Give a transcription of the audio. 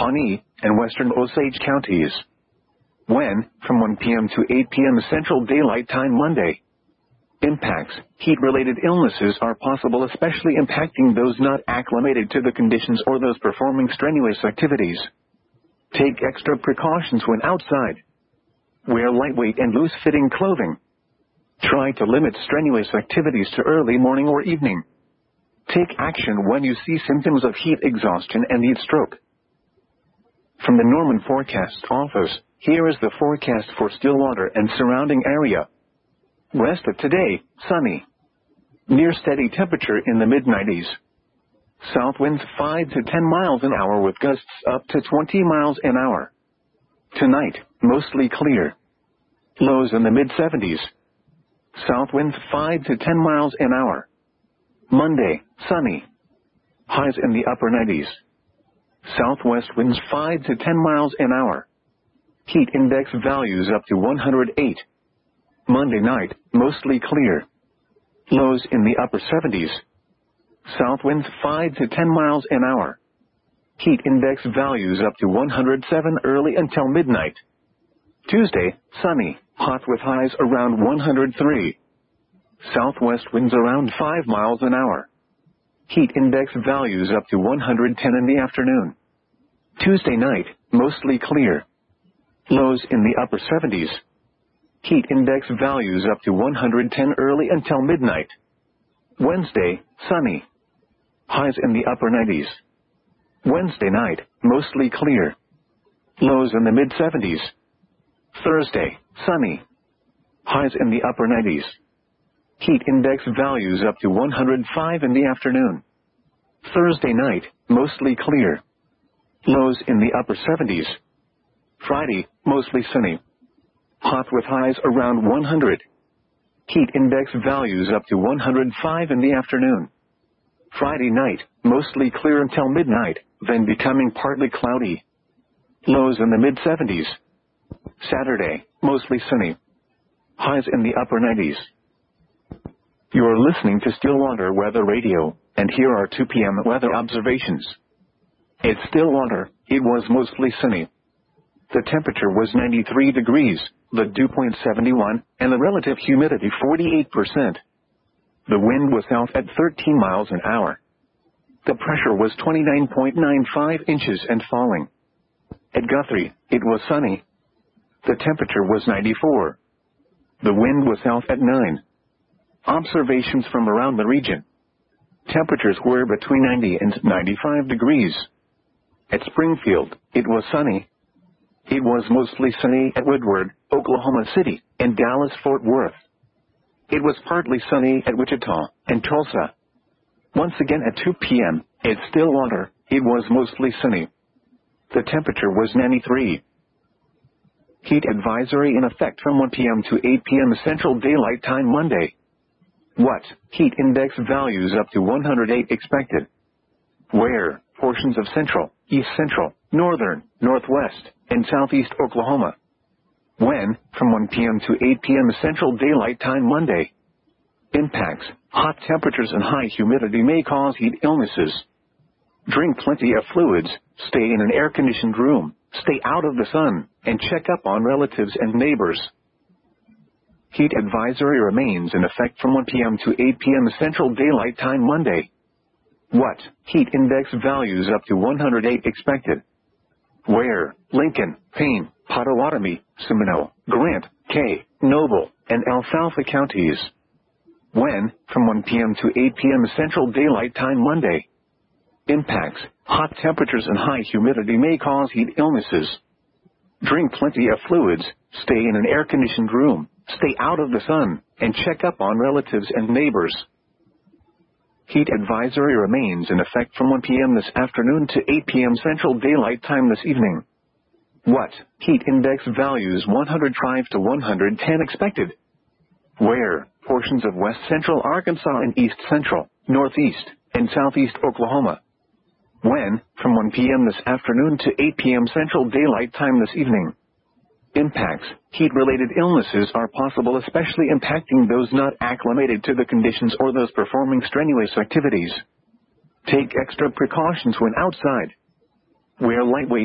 Pawnee, and western Osage counties. When, from 1 p.m. to 8 p.m. Central Daylight Time Monday. Impacts: heat-related illnesses are possible, especially impacting those not acclimated to the conditions or those performing strenuous activities. Take extra precautions when outside. Wear lightweight and loose-fitting clothing. Try to limit strenuous activities to early morning or evening. Take action when you see symptoms of heat exhaustion and heat stroke. From the Norman Forecast Office, here is the forecast for Stillwater and surrounding area. Rest of today, sunny. Near steady temperature in the mid-90s. South winds 5 to 10 miles an hour with gusts up to 20 miles an hour. Tonight, mostly clear. Lows in the mid-70s. South winds 5 to 10 miles an hour. Monday, sunny. Highs in the upper 90s. Southwest winds 5 to 10 miles an hour. Heat index values up to 108. Monday night, mostly clear. Lows in the upper 70s. South winds 5 to 10 miles an hour. Heat index values up to 107 early until midnight. Tuesday, sunny, hot with highs around 103. Southwest winds around 5 miles an hour. Heat index values up to 110 in the afternoon. Tuesday night, mostly clear. Lows in the upper 70s. Heat index values up to 110 early until midnight. Wednesday, sunny. Highs in the upper 90s. Wednesday night, mostly clear. Lows in the mid-70s. Thursday, sunny. Highs in the upper 90s. Heat index values up to 105 in the afternoon. Thursday night, mostly clear. Lows in the upper 70s. Friday, mostly sunny. Hot with highs around 100. Heat index values up to 105 in the afternoon. Friday night, mostly clear until midnight, then becoming partly cloudy. Lows in the mid-70s. Saturday, mostly sunny. Highs in the upper 90s. You are listening to Stillwater Weather Radio, and here are 2 p.m. weather observations. At Stillwater, it was mostly sunny. The temperature was 93 degrees, the dew point 71, and the relative humidity 48%. The wind was south at 13 miles an hour. The pressure was 29.95 inches and falling. At Guthrie, it was sunny. The temperature was 94. The wind was south at 9. Observations from around the region. Temperatures were between 90 and 95 degrees. At Springfield, it was sunny. It was mostly sunny at Woodward, Oklahoma City, and Dallas-Fort Worth. It was partly sunny at Wichita and Tulsa. Once again at 2 p.m., at Stillwater, it was mostly sunny. The temperature was 93. Heat advisory in effect from 1 p.m. to 8 p.m. Central Daylight Time Monday. What? Heat index values up to 108 expected. Where? Portions of central, east central, northern, northwest, and southeast Oklahoma. When? From 1 p.m. to 8 p.m. Central Daylight Time Monday. Impacts: hot temperatures and high humidity may cause heat illnesses. Drink plenty of fluids, stay in an air-conditioned room, stay out of the sun, and check up on relatives and neighbors. Heat advisory remains in effect from 1 p.m. to 8 p.m. Central Daylight Time Monday. What? Heat index values up to 108 expected. Where? Lincoln, Payne, Pottawatomie, Seminole, Grant, Kay, Noble, and Alfalfa counties. When? From 1 p.m. to 8 p.m. Central Daylight Time Monday. Impacts: hot temperatures and high humidity may cause heat illnesses. Drink plenty of fluids, stay in an air-conditioned room, stay out of the sun, and check up on relatives and neighbors. Heat advisory remains in effect from 1 p.m. this afternoon to 8 p.m. Central Daylight Time this evening. What? Heat index values 105 to 110 expected. Where? Portions of west central Arkansas and east central, northeast, and southeast Oklahoma. When? From 1 p.m. this afternoon to 8 p.m. Central Daylight Time this evening. Impacts: heat-related illnesses are possible, especially impacting those not acclimated to the conditions or those performing strenuous activities. Take extra precautions when outside. Wear lightweight